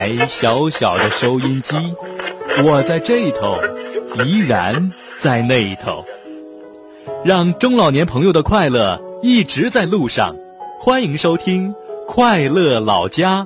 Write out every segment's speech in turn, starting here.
小小的收音机，我在这头，怡然在那头，让中老年朋友的快乐一直在路上。欢迎收听快乐老家。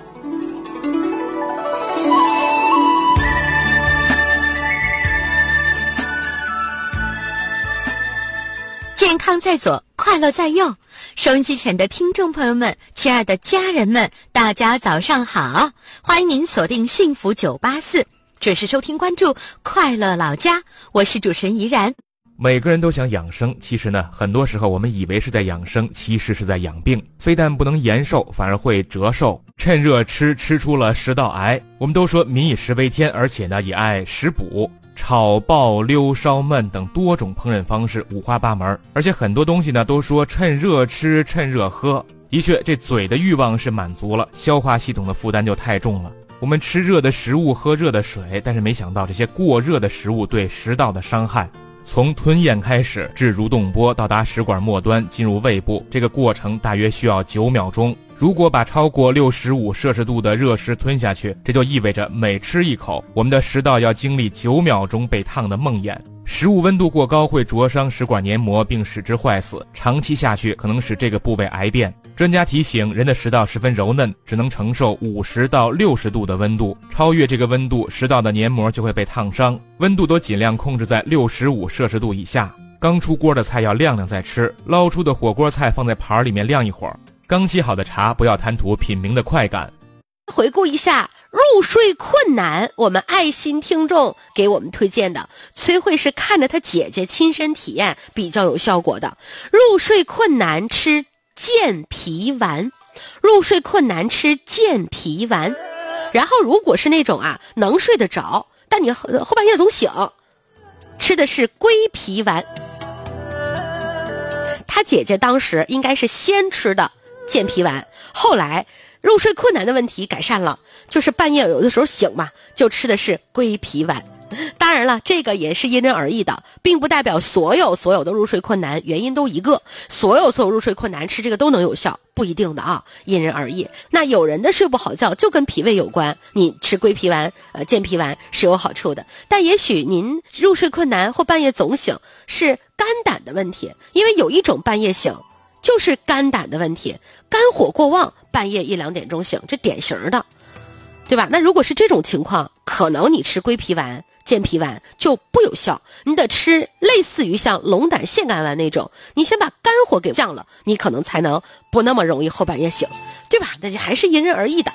健康在左，快乐在右。收音机前的听众朋友们，亲爱的家人们，大家早上好！欢迎您锁定幸福984，准时收听关注快乐老家，我是主持人怡然。 每个人都想养生，其实呢，很多时候我们以为是在养生，其实是在养病。非但不能延寿，反而会折寿。趁热吃出了食道癌。我们都说民以食为天，而且呢也爱食补。炒爆溜烧焖等多种烹饪方式五花八门，而且很多东西呢都说趁热吃趁热喝。的确，这嘴的欲望是满足了，消化系统的负担就太重了。我们吃热的食物，喝热的水，但是没想到这些过热的食物对食道的伤害。从吞咽开始至蠕动波到达食管末端进入胃部，这个过程大约需要9秒钟。如果把超过65摄氏度的热食吞下去，这就意味着每吃一口，我们的食道要经历9秒钟被烫的梦魇。食物温度过高会灼伤食管黏膜并使之坏死，长期下去可能使这个部位癌变。专家提醒，人的食道十分柔嫩，只能承受50到60度的温度，超越这个温度，食道的黏膜就会被烫伤。温度都尽量控制在65摄氏度以下。刚出锅的菜要晾晾再吃，捞出的火锅菜放在盘里面晾一会儿。刚沏好的茶不要贪图品茗的快感。 回顾一下入睡困难，我们爱心听众给我们推荐的，崔慧是看着她姐姐亲身体验比较有效果的。入睡困难吃健脾丸，入睡困难吃健脾丸。然后如果是那种能睡得着，但你后半夜总醒，吃的是归脾丸。他姐姐当时应该是先吃的健脾丸，后来入睡困难的问题改善了，就是半夜有的时候醒嘛，就吃的是归脾丸。当然了，这个也是因人而异的，并不代表所有的入睡困难原因都一个，所有入睡困难吃这个都能有效，不一定的啊，因人而异。那有人的睡不好觉就跟脾胃有关，你吃归脾丸健脾丸是有好处的，但也许您入睡困难或半夜总醒是肝胆的问题，因为有一种半夜醒就是肝胆的问题，肝火过旺，半夜1、2点钟醒，这典型的，对吧？那如果是这种情况，可能你吃归脾丸健脾丸就不有效，你得吃类似于像龙胆泻肝丸那种，你先把肝火给降了，你可能才能不那么容易后半夜醒，对吧？那还是因人而异的。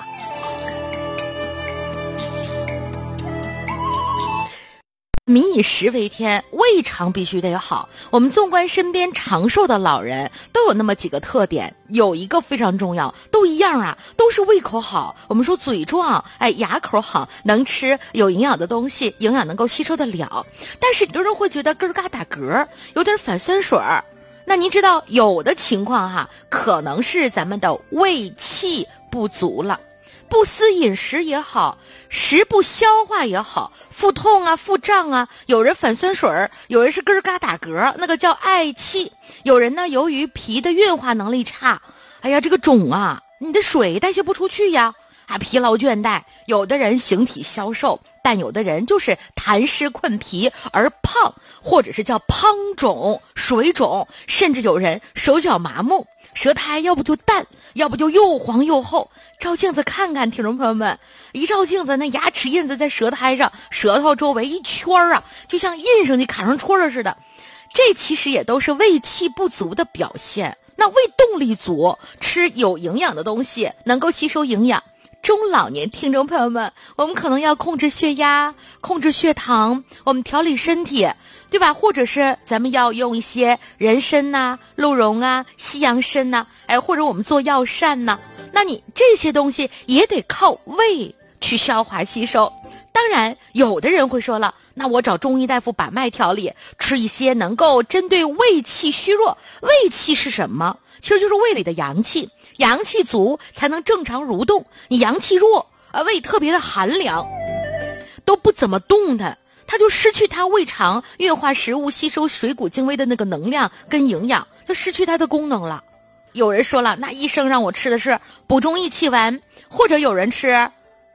民以食为天，胃肠必须得好。我们纵观身边长寿的老人，都有那么几个特点，有一个非常重要，都一样都是胃口好。我们说嘴壮，牙口好，能吃有营养的东西，营养能够吸收得了。但是有人会觉得咯嘎打嗝，有点反酸水儿。那您知道有的情况可能是咱们的胃气不足了。不思饮食也好，食不消化也好，腹痛腹胀有人反酸水儿，有人是咯嘎打嗝，那个叫嗳气。有人呢，由于脾的运化能力差，这个肿你的水代谢不出去呀，疲劳倦怠。有的人形体消瘦，但有的人就是痰湿困脾而胖，或者是叫胖肿、水肿，甚至有人手脚麻木，舌苔要不就淡，要不就又黄又厚。照镜子看看，听众朋友们，一照镜子，那牙齿印子在舌苔上，舌头周围一圈就像印上去卡上戳了似的。这其实也都是胃气不足的表现。那胃动力足，吃有营养的东西，能够吸收营养。中老年听众朋友们，我们可能要控制血压，控制血糖，我们调理身体，对吧？或者是咱们要用一些人参鹿茸西洋参或者我们做药膳那你这些东西也得靠胃去消化吸收。当然有的人会说了，那我找中医大夫把脉调理，吃一些能够针对胃气虚弱。胃气是什么？其实就是胃里的阳气，阳气足才能正常蠕动。你阳气弱胃特别的寒凉，都不怎么动的，它就失去它胃肠运化食物、吸收水谷精微的那个能量跟营养，就失去它的功能了。有人说了，那医生让我吃的是补中益气丸，或者有人吃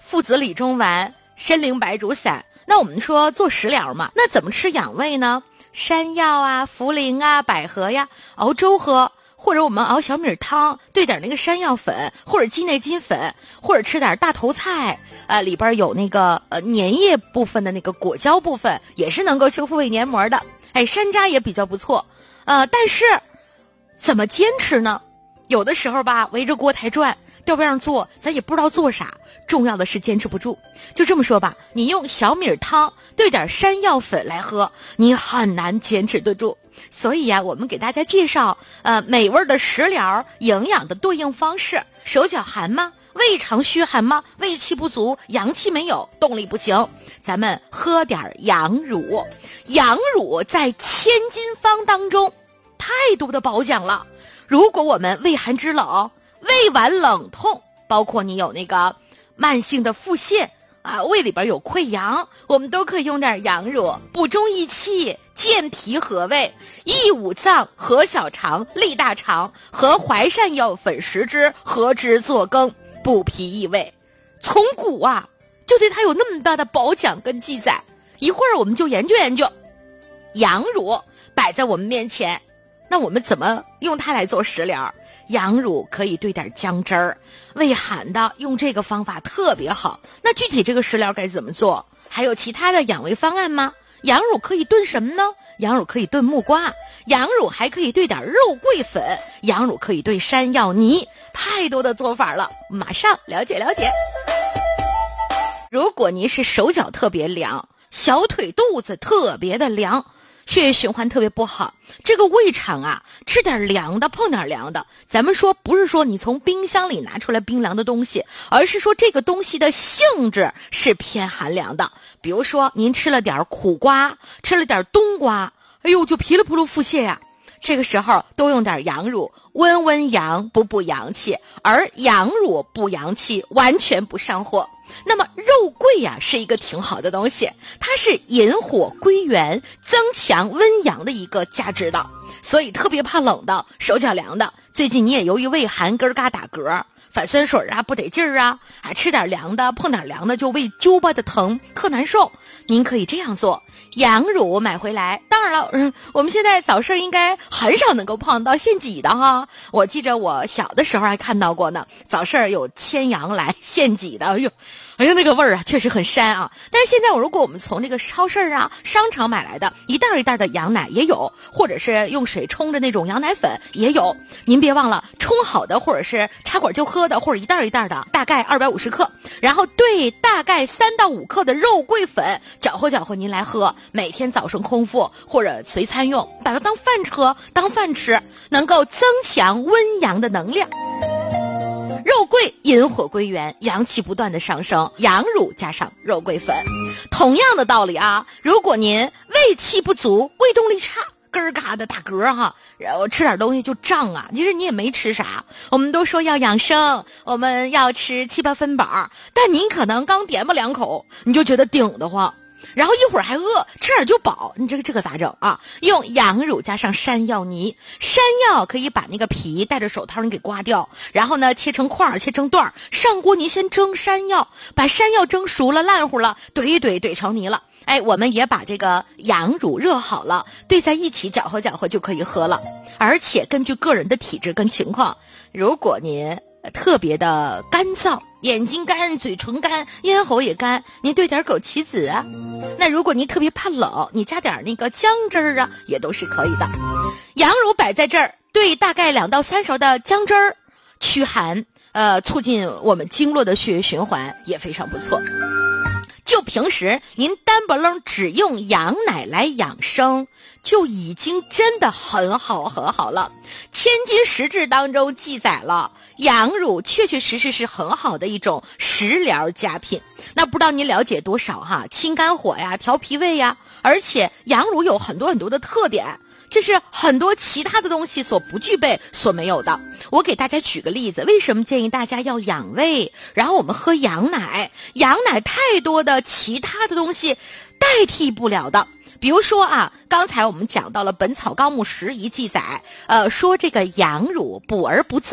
附子理中丸、参苓白术散。那我们说做食疗嘛，那怎么吃养胃呢？山药啊、茯苓啊、百合呀，熬粥喝，或者我们熬小米汤，兑点那个山药粉，或者鸡内金粉，或者吃点大头菜，里边有那个粘液部分的那个果胶部分，也是能够修复胃黏膜的。山楂也比较不错，但是怎么坚持呢？有的时候吧，围着锅台转，调不让做，咱也不知道做啥。重要的是坚持不住。就这么说吧，你用小米汤兑点山药粉来喝，你很难坚持得住。所以我们给大家介绍美味的食疗营养的对应方式。手脚寒吗？胃肠虚寒吗？胃气不足，阳气没有，动力不行，咱们喝点羊乳。羊乳在千金方当中太多的保养了。如果我们胃寒肢冷、胃脘冷痛，包括你有那个慢性的腹泻胃里边有溃疡，我们都可以用点羊乳，补中益气，健脾和胃，益五脏，和小肠，利大肠，和淮山药粉10支，合之作羹，补脾益胃。从古就对它有那么大的褒奖跟记载。一会儿我们就研究研究。羊乳摆在我们面前，那我们怎么用它来做食疗？羊乳可以兑点姜汁儿，胃寒的用这个方法特别好。那具体这个食疗该怎么做？还有其他的养胃方案吗？羊乳可以炖什么呢？羊乳可以炖木瓜，羊乳还可以兑点肉桂粉，羊乳可以兑山药泥，太多的做法了，马上了解了解。如果您是手脚特别凉，小腿肚子特别的凉，血液循环特别不好，这个胃肠吃点凉的，碰点凉的。咱们说不是说你从冰箱里拿出来冰凉的东西，而是说这个东西的性质是偏寒凉的。比如说您吃了点苦瓜，吃了点冬瓜，就噼里扑噜腹泻这个时候多用点羊乳，温温阳，补阳气，而羊乳补阳气完全不上火。那么肉桂是一个挺好的东西，它是引火归元，增强温阳的一个价值的。所以特别怕冷的，手脚凉的，最近你也由于胃寒咯嘎打嗝，反酸水不得劲儿吃点凉的，碰点凉的就胃揪巴的疼，特难受。您可以这样做，羊乳买回来，当然了，我们现在早市应该很少能够碰到现挤的哈。我记着我小的时候还看到过呢，早市有牵羊来现挤的，哎呀那个味儿确实很膻但是现在如果我们从这个超市商场买来的一袋一袋的羊奶也有，或者是用水冲的那种羊奶粉也有。您别忘了冲好的，或者是插管就喝的，或者一袋一袋的，大概250克，然后兑大概3到5克的肉桂粉，搅和搅和您来喝。每天早上空腹或者随餐用，把它当饭喝，当饭吃，能够增强温阳的能量。肉桂引火归元，阳气不断的上升，羊乳加上肉桂粉。同样的道理如果您胃气不足，胃动力差，咯嘎的打嗝然后吃点东西就胀其实你也没吃啥。我们都说要养生，我们要吃7、8分饱，但您可能刚点吧2口，你就觉得顶得慌，然后一会儿还饿，吃点就饱，你这个咋整用羊乳加上山药泥，山药可以把那个皮戴着手套你给刮掉，然后呢切成块，切成段，上锅您先蒸山药，把山药蒸熟了烂乎了，怼成泥了。我们也把这个羊乳热好了，兑在一起搅和搅和就可以喝了。而且根据个人的体质跟情况，如果您特别的干燥，眼睛干，嘴唇干，咽喉也干，您兑点枸杞子那如果您特别怕冷，你加点那个姜汁儿也都是可以的。羊乳摆在这儿，兑大概2到3勺的姜汁儿，驱寒，促进我们经络的血液循环也非常不错。就平时您单不楞只用羊奶来养生，就已经真的很好了。千金石志当中记载了，羊乳确确实实是很好的一种食疗佳品。那不知道您了解多少清肝火调脾胃而且羊乳有很多的特点，这是很多其他的东西所不具备所没有的。我给大家举个例子，为什么建议大家要养胃，然后我们喝羊奶太多的其他的东西代替不了的。比如说刚才我们讲到了《本草纲目拾遗》记载，说这个羊乳补而不燥，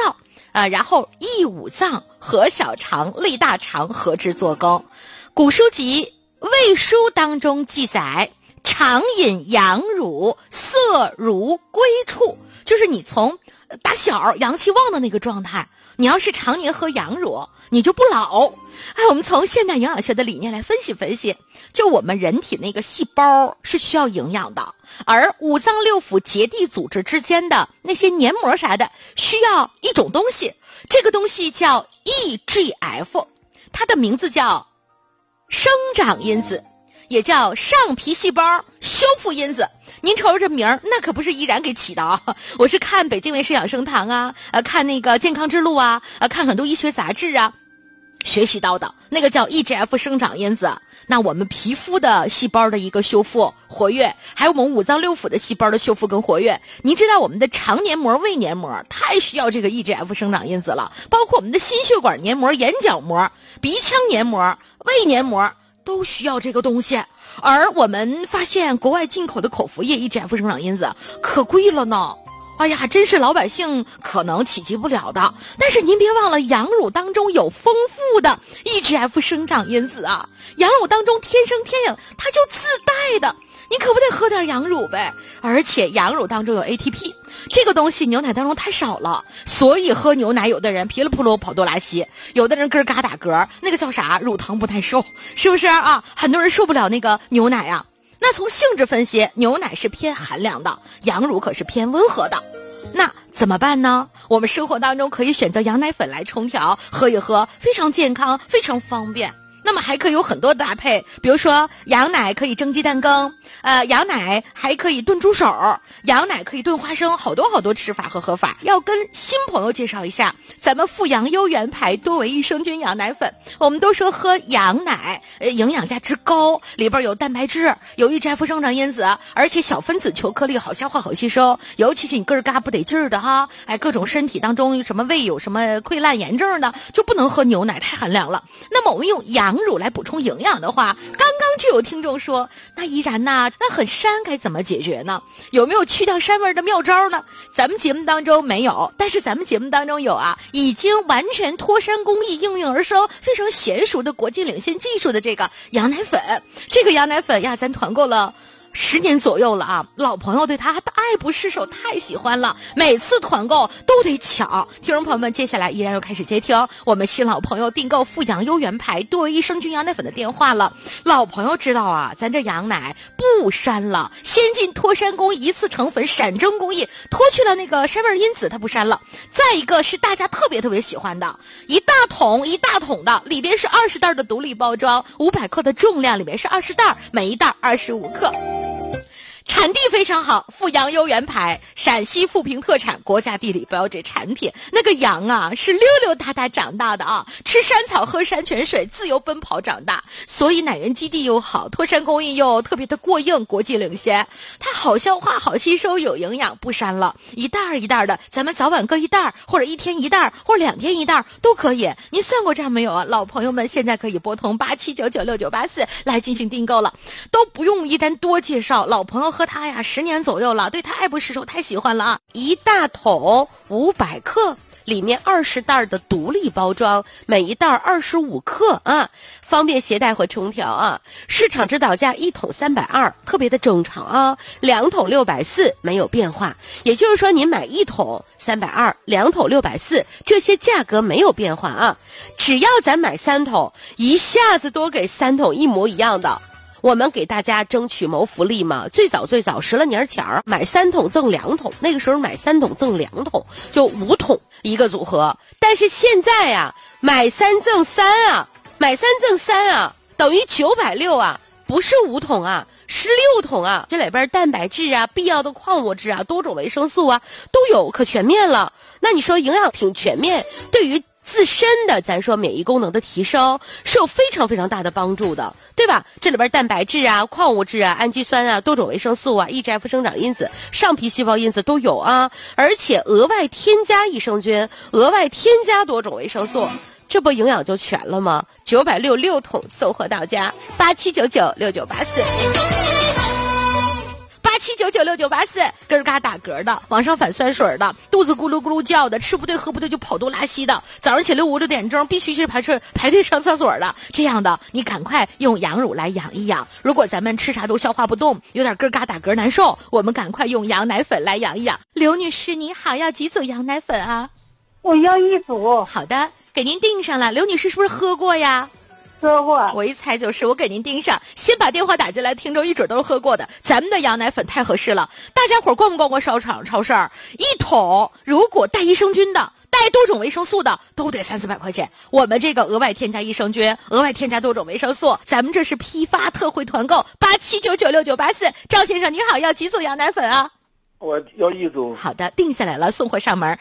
然后益五脏，和小肠、肋大肠合之做羹。古书籍《魏书》当中记载，常饮羊乳，色如归处，就是你从打小阳气旺的那个状态，你要是常年喝羊乳，你就不老。我们从现代营养学的理念来分析分析，就我们人体那个细胞是需要营养的，而五脏六腑结缔组织之间的那些黏膜啥的需要一种东西，这个东西叫 EGF， 它的名字叫生长因子，也叫上皮细胞修复因子。您瞅瞅这名儿，那可不是依然给起的啊！我是看北京卫视养生堂啊，看那个健康之路啊，看很多医学杂志啊，学习到的那个叫 EGF 生长因子。那我们皮肤的细胞的一个修复活跃，还有我们五脏六腑的细胞的修复跟活跃。您知道我们的肠黏膜、胃黏膜太需要这个 EGF 生长因子了，包括我们的心血管黏膜、眼角膜、鼻腔黏膜、胃黏膜都需要这个东西。而我们发现国外进口的口服液 EGF 生长因子可贵了呢，哎呀，真是老百姓可能企及不了的。但是您别忘了，羊乳当中有丰富的 EGF 生长因子啊，羊乳当中天生天养，它就自带的，你可不得喝点羊乳呗。而且羊乳当中有 ATP， 这个东西牛奶当中太少了，所以喝牛奶有的人噼里扑噜跑多拉稀，有的人咯嘎打嗝，那个叫啥，乳糖不耐受，是不是啊？很多人受不了那个牛奶啊。那从性质分析，牛奶是偏寒凉的，羊乳可是偏温和的。那怎么办呢？我们生活当中可以选择羊奶粉来冲调，喝一喝，非常健康，非常方便。那么还可以有很多搭配，比如说羊奶可以蒸鸡蛋羹，羊奶还可以炖猪手，羊奶可以炖花生，好多好多吃法和喝法。要跟新朋友介绍一下咱们富阳优元牌多维益生菌羊奶粉。我们都说喝羊奶营养价值高，里边有蛋白质，有 EGF 生长因子，而且小分子球颗粒好消化好吸收，尤其是你个嘎不得劲儿的哈，各种身体当中什么胃有什么溃烂炎症的，就不能喝牛奶，太寒凉了。那么我们用羊乳来补充营养的话，刚刚就有听众说，那依然呐，那很膻该怎么解决呢？有没有去掉膻味的妙招呢？咱们节目当中没有，但是咱们节目当中有啊，已经完全脱膻工艺应运而生，非常娴熟的国际领先技术的这个羊奶粉。这个羊奶粉呀，咱团购了10年左右了啊，老朋友对它爱不释手，太喜欢了，每次团购都得抢。听众朋友们，接下来依然又开始接听我们新老朋友订购富阳优元牌多维益生菌羊奶粉的电话了。老朋友知道啊，咱这羊奶不膻了，先进脱膻工艺，一次成粉闪蒸工艺，脱去了那个膻味因子，它不膻了。再一个是大家特别喜欢的，一大桶的，里边是20袋的独立包装，500克的重量，里面是20袋，每一袋25克。产地非常好，富阳优元牌，陕西富平特产，国家地理标志产品。那个羊啊，是溜溜达达长大的啊，吃山草喝山泉水，自由奔跑长大，所以奶源基地又好，脱膻工艺又特别的过硬，国际领先。它好消化好吸收，有营养，不膻了，一袋一袋的，咱们早晚各一袋，或者1天一袋，或者2天一袋都可以。您算过账没有啊？老朋友们现在可以拨通87996984来进行订购了，都不用一单多介绍，老朋友喝它呀10年左右了，对它爱不释手，太喜欢了啊！ 一大桶500克，里面20袋的独立包装，每一袋25克啊，方便携带和冲调啊。市场指导价1桶320，特别的正常啊。2桶640没有变化，也就是说您买1桶320， 2桶640，这些价格没有变化啊。只要咱买3桶，一下子多给3桶一模一样的。我们给大家争取谋福利嘛，最早10来年前买3桶赠2桶，那个时候买3桶赠2桶，就5桶一个组合。但是现在呀，买3赠3啊，买3赠3啊，等于960啊，不是5桶啊，是6桶啊。这里边蛋白质啊、必要的矿物质啊、多种维生素啊都有，可全面了。那你说营养挺全面，对于自身的咱说免疫功能的提升是有非常大的帮助的，对吧？这里边蛋白质啊、矿物质啊、氨基酸啊、多种维生素啊、EGF 生长因子、上皮细胞因子都有啊，而且额外添加益生菌，额外添加多种维生素，这不营养就全了吗？960 6桶送货到家，87996984。 87996984，咯嘎打嗝的，往上反酸水的，肚子咕噜咕噜叫的，吃不对喝不对就跑肚拉稀的，早上起来5、6点钟必须是排队上厕所的，这样的你赶快用羊乳来养一养。如果咱们吃啥都消化不动，有点咯嘎打嗝难受，我们赶快用羊奶粉来养一养。刘女士你好，要几组羊奶粉啊？ 我要1组。 好的，给您订上了。刘女士是不是喝过呀？ 喝过。 我一猜就是，我给您订上。先把电话打进来，听众一准都是喝过的。咱们的羊奶粉太合适了，大家伙逛不逛过超市一桶如果带益生菌的，带多种维生素的都得300-400块钱。我们这个额外添加益生菌，额外添加多种维生素，咱们这是批发特惠团购，87996984。赵先生你好，要几组羊奶粉啊？ 我要1组。 好的，定下来了，送货上门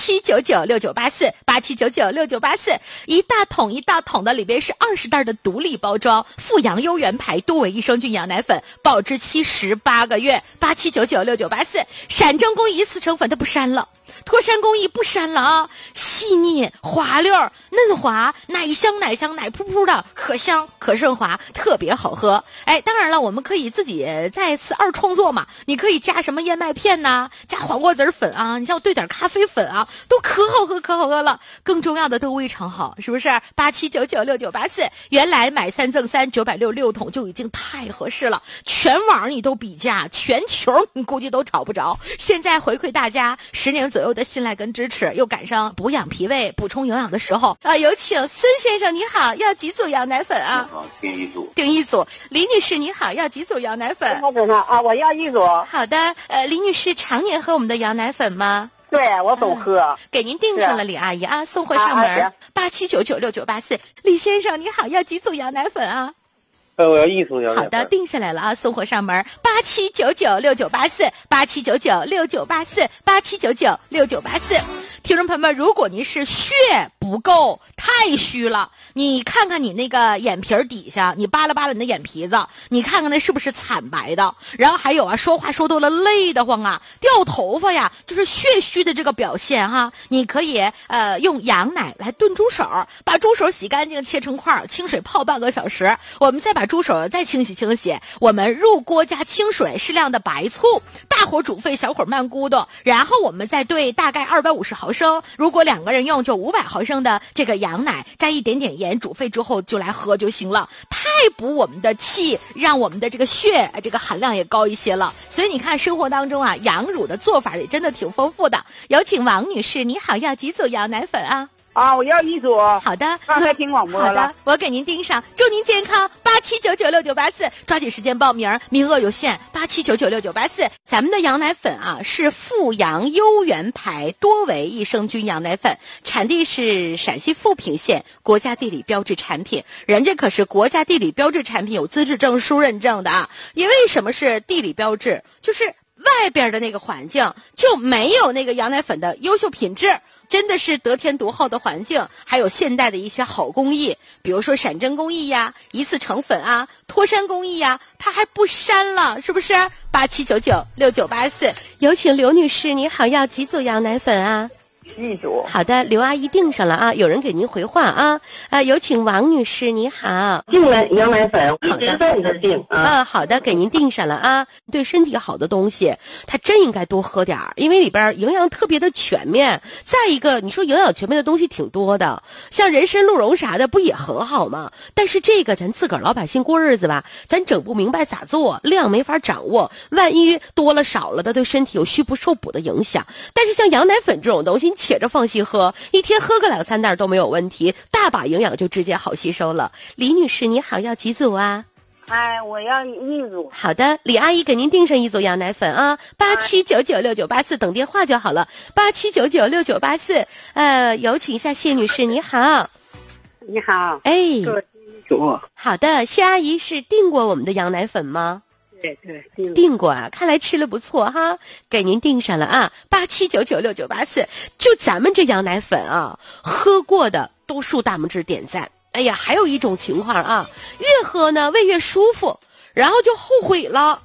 ，87996984，87996984，一大桶的，里边是20袋的独立包装，富阳优原牌多维益生菌羊奶粉，保质期18个月，87996984，闪正工艺一次成粉，它不膻了。脱山工艺不膻了啊，细腻滑溜嫩滑，奶香奶扑扑的，可香可顺滑，特别好喝。哎，当然了，我们可以自己再次2创作嘛，你可以加什么燕麦片呐，加黄瓜籽粉啊，你像兑点咖啡粉啊，都可好喝了。更重要的都胃肠好，是不是？87996984，原来买3赠3，966桶就已经太合适了，全网你都比价，全球你估计都找不着。现在回馈大家10年左右的信赖跟支持，又赶上补养脾胃、补充营养的时候啊！有请孙先生，你好，要几组羊奶粉啊？ 订1组。 订1组。李女士，你好，要几组羊奶粉？ 我要1组。 好的，李女士常年喝我们的羊奶粉吗？ 对，我总喝。 给您订上了，李阿姨啊，送货上门，87996984。李先生，你好，要几组羊奶粉啊？ 我要1组羊奶粉。 好的，定下来了啊，送货上门，87996984，87996984，87996984。听众朋友们，如果您是血不够，太虚了，你看看你那个眼皮底下，你扒拉你的眼皮子，你看看那是不是惨白的？然后还有啊，说话说多了累得慌啊，掉头发呀，就是血虚的这个表现哈。你可以用羊奶来炖猪手，把猪手洗干净，切成块，清水泡半个小时，我们再把猪手再清洗，我们入锅加清水，适量的白醋，大火煮沸，小火慢咕嘟，然后我们再兑大概250毫升，如果2个人用就500毫升的这个羊奶，加一点点盐，煮沸之后就来喝就行了，太补我们的气，让我们的这个血这个含量也高一些了。所以你看生活当中啊，羊乳的做法也真的挺丰富的。有请王女士，你好，要几组羊奶粉啊？ 我要1组。 好的， 刚才听广播了。 好的，我给您订上，祝您健康，87996984，抓紧时间报名，名额有限，87996984。咱们的羊奶粉啊是富阳优原牌多维益生菌羊奶粉，产地是陕西富平县，国家地理标志产品，人家可是国家地理标志产品，有资质证书认证的啊。因为什么是地理标志？就是外边的那个环境就没有那个羊奶粉的优秀品质。真的是得天独厚的环境，还有现代的一些好工艺，比如说闪针工艺呀、一次成粉啊、脱山工艺呀，它还不膻了，是不是？87996984，有请刘女士，你好，要几组羊奶粉啊 ？1组。 好的，刘阿姨订上了啊，有人给您回话啊。有请王女士，你好。 订了羊奶粉，一直在这订啊。 好的，给您订上了啊。对身体好的东西，它真应该多喝点儿，因为里边营养特别的全面。再一个，你说营养全面的东西挺多的，像人参、鹿茸啥的，不也很好吗？但是这个咱自个儿老百姓过日子吧，咱整不明白咋做，量没法掌握，万一多了少了的，对身体有虚不受补的影响。但是像羊奶粉这种东西，且着放心喝，一天喝个2、3袋都没有问题，大把营养就直接好吸收了。李女士，你好，要几组啊？ 我要1组。 好的，李阿姨给您订上1组羊奶粉啊，87996984，等电话就好了，87996984。有请一下谢女士，你好。 你好。 哎， 1组。 好的，谢阿姨是订过我们的羊奶粉吗？ 对， 订过啊，看来吃了不错哈，给您订上了啊，87996984。就咱们这羊奶粉啊，喝过的都竖大拇指点赞。哎呀，还有一种情况啊，越喝呢胃越舒服，然后就后悔了。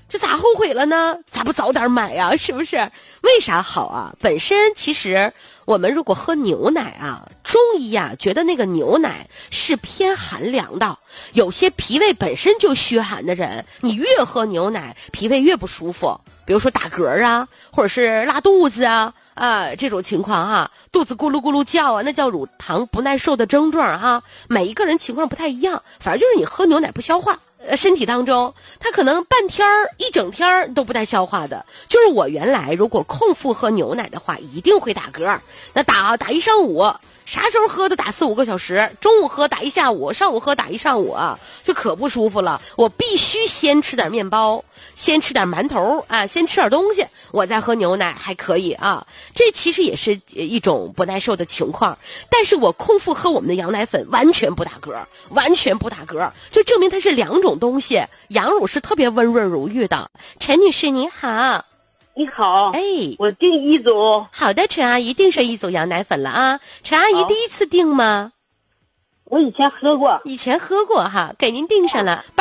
这咋后悔了呢？咋不早点买啊？是不是？为啥好啊？本身其实我们如果喝牛奶啊，中医啊觉得那个牛奶是偏寒凉的，有些脾胃本身就虚寒的人，你越喝牛奶，脾胃越不舒服。比如说打嗝啊，或者是拉肚子啊，这种情况哈，肚子咕噜咕噜叫啊，那叫乳糖不耐受的症状哈。每一个人情况不太一样，反正就是你喝牛奶不消化，身体当中它可能半天一整天都不带消化的。就是我原来如果空腹喝牛奶的话，一定会打嗝，那打一上午。啥时候喝都打4、5个小时，中午喝打一下午，上午喝打一上午啊，就可不舒服了。我必须先吃点面包，先吃点馒头啊，先吃点东西，我再喝牛奶还可以啊。这其实也是一种不耐受的情况，但是我空腹喝我们的羊奶粉完全不打嗝，完全不打嗝，就证明它是两种东西。羊乳是特别温润如玉的。陈女士你好。 你好， 哎， 我订1组。 好的，陈阿姨订上1组羊奶粉了啊。陈阿姨第一次订吗？ 我以前喝过， 哈，给您订上了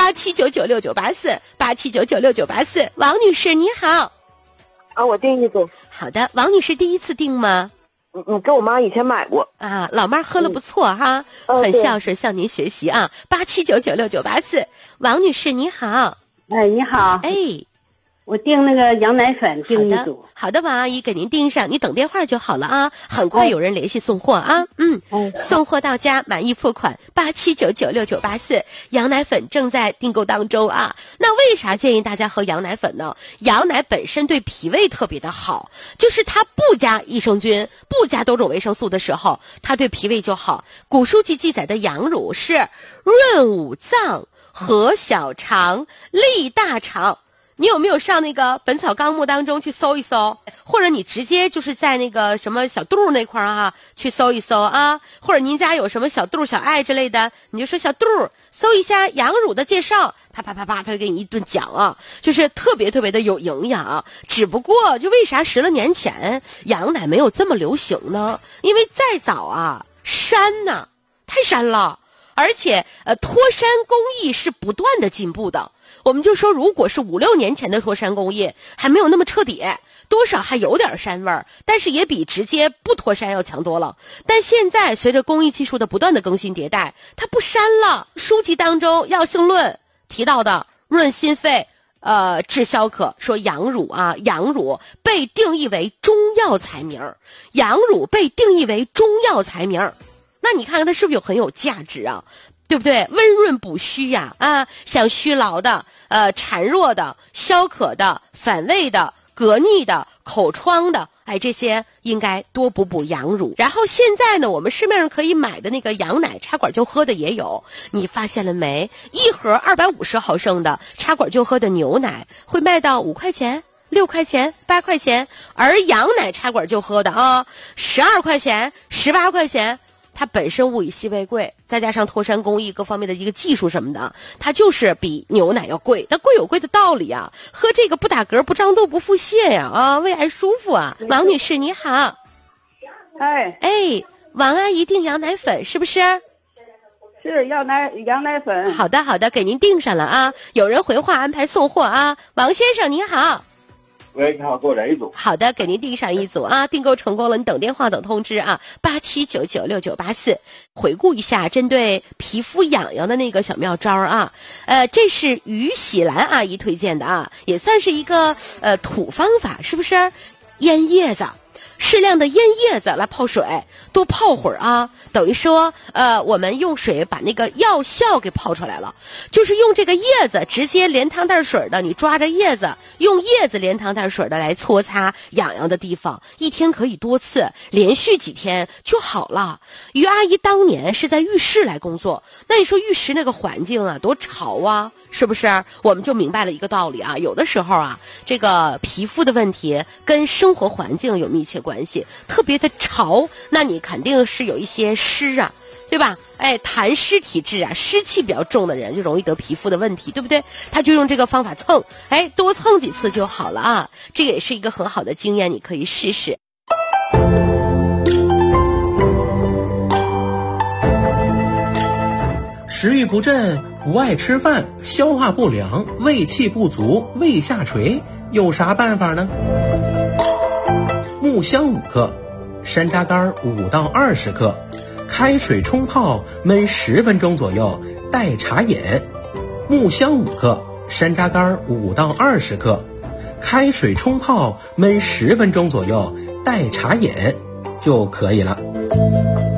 87996984，87996984。王女士你好。 啊，我订1组。 好的，王女士第一次订吗？ 跟我妈以前买过啊，老妈喝了不错哈，很孝顺，向您学习啊。87996984。王女士你好。 哎，你好。 哎。 我订那个羊奶粉，订1组。 好的，王阿姨给您订上，你等电话就好了啊，很快有人联系送货啊。送货到家，满意付款，87996984。羊奶粉正在订购当中啊。那为啥建议大家喝羊奶粉呢？羊奶本身对脾胃特别的好，就是它不加益生菌，不加多种维生素的时候，它对脾胃就好。古书记记载的羊乳是润五脏、和小肠、利大肠。你有没有上那个《本草纲目》当中去搜一搜，或者你直接就是在那个什么小肚那块儿去搜一搜啊，或者您家有什么小肚、小爱之类的，你就说小肚，搜一下羊乳的介绍，他他就给你一顿讲啊，就是特别特别的有营养。只不过就为啥10来年前羊奶没有这么流行呢？因为再早啊，膻呐，太膻了，而且脱膻工艺是不断的进步的。我们就说，如果是5、6年前的脱膻工艺还没有那么彻底，多少还有点膻味儿，但是也比直接不脱膻要强多了。但现在随着工艺技术的不断的更新迭代，它不膻了。书籍当中《药性论》提到的润心肺、治消渴，说羊乳被定义为中药材名，羊乳被定义为中药材名，那你看看它是不是很有价值啊？对不对？温润补虚呀，像虚劳的、孱弱的、消渴的、反胃的、嗝逆的、口疮的，这些应该多补羊乳。然后现在呢，我们市面上可以买的那个羊奶插管就喝的也有，你发现了没？一盒250毫升的插管就喝的牛奶会卖到5块钱、6块钱、8块钱，而羊奶插管就喝的12块钱、18块钱。它本身物以稀为贵，再加上脱膻工艺各方面的一个技术什么的，它就是比牛奶要贵。那贵有贵的道理啊，喝这个不打嗝、不胀肚、不腹泻呀，胃还舒服啊。王女士你好。哎，王阿姨订羊奶粉是不是？ 是羊奶粉。 好的，给您订上了啊。有人回话安排送货啊。王先生你好。 喂，你好，给我来1组。 好的，给您订上1组啊，订购成功了，你等电话等通知啊，87996984。回顾一下针对皮肤痒痒的那个小妙招啊，这是于喜兰阿姨推荐的啊，也算是一个土方法，是不是？腌叶子。适量的腌叶子来泡水，多泡会儿啊。等于说，我们用水把那个药效给泡出来了，就是用这个叶子直接连汤带水的，你抓着叶子，用叶子连汤带水的来搓擦痒痒的地方，一天可以多次，连续几天就好了。于阿姨当年是在浴室来工作，那你说浴室那个环境啊，多潮啊。是不是？我们就明白了一个道理啊，有的时候啊，这个皮肤的问题跟生活环境有密切关系，特别的潮，那你肯定是有一些湿啊，对吧？痰湿体质啊，湿气比较重的人就容易得皮肤的问题，对不对？他就用这个方法蹭，多蹭几次就好了啊，这个也是一个很好的经验，你可以试试。 食欲不振，不爱吃饭，消化不良，胃气不足，胃下垂，有啥办法呢？木香5克，山楂干5到20克，开水冲泡焖10分钟左右，代茶饮。木香5克，山楂干5到20克，开水冲泡焖10分钟左右，代茶饮就可以了。